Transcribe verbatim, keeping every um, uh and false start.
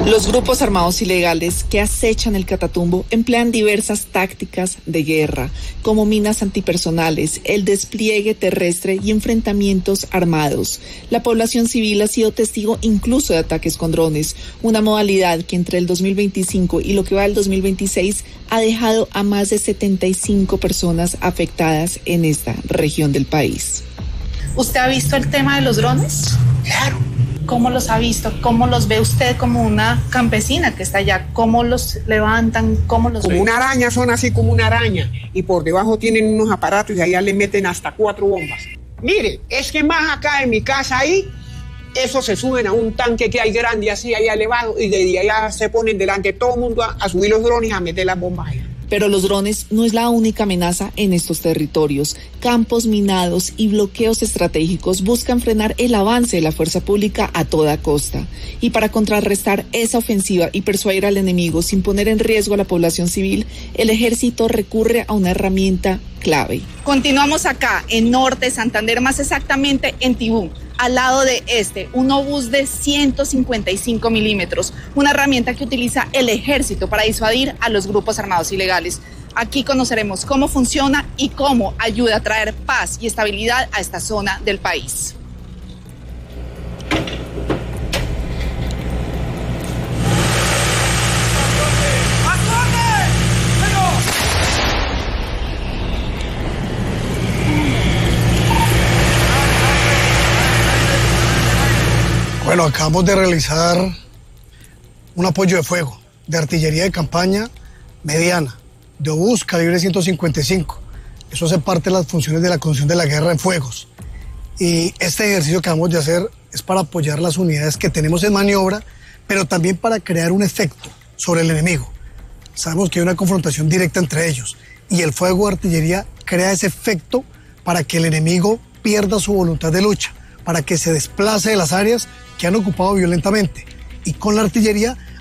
Los grupos armados ilegales que acechan el Catatumbo emplean diversas tácticas de guerra, como minas antipersonales, el despliegue terrestre y enfrentamientos armados. La población civil ha sido testigo incluso de ataques con drones, una modalidad que entre el dos mil veinticinco y lo que va del dos mil veintiséis ha dejado a más de setenta y cinco personas afectadas en esta región del país. ¿Usted ha visto el tema de los drones? Claro. ¿Cómo los ha visto? ¿Cómo los ve usted como una campesina que está allá? ¿Cómo los levantan? ¿Cómo los Como ve? una araña, son así como una araña. Y por debajo tienen unos aparatos y allá le meten hasta cuatro bombas. Mire, es que más acá en mi casa ahí, esos se suben a un tanque que hay grande así allá elevado y desde allá se ponen delante todo el mundo a, a subir los drones y a meter las bombas allá. Pero los drones no es la única amenaza en estos territorios. Campos minados y bloqueos estratégicos buscan frenar el avance de la fuerza pública a toda costa. Y para contrarrestar esa ofensiva y persuadir al enemigo sin poner en riesgo a la población civil, el ejército recurre a una herramienta clave. Continuamos acá, en Norte Santander, más exactamente en Tibú, al lado de este, un obús de ciento cincuenta y cinco milímetros, una herramienta que utiliza el ejército para disuadir a los grupos armados ilegales. Aquí conoceremos cómo funciona y cómo ayuda a traer paz y estabilidad a esta zona del país. Bueno, acabamos de realizar un apoyo de fuego de artillería de campaña mediana, de obús calibre ciento cincuenta y cinco. Eso hace parte de las funciones de la conducción de la guerra en fuegos. Y este ejercicio que vamos de hacer es para apoyar las unidades que tenemos en maniobra, pero también para crear un efecto sobre el enemigo. Sabemos que hay una confrontación directa entre ellos y el fuego de artillería crea ese efecto para que el enemigo pierda su voluntad de lucha, para que se desplace de las áreas que han ocupado violentamente. Y con la artillería